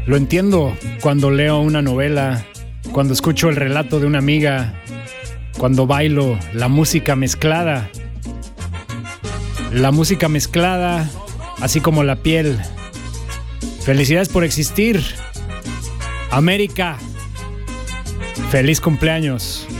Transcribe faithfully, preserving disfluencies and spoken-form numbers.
Lo entiendo cuando leo una novela, cuando escucho el relato de una amiga, cuando bailo la música mezclada. La música mezclada, así como la piel. Felicidades por existir. América, feliz cumpleaños.